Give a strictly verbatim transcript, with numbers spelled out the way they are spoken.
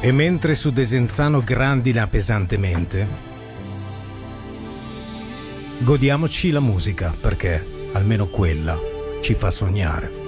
E mentre su Desenzano grandina pesantemente, godiamoci la musica, perché almeno quella ci fa sognare.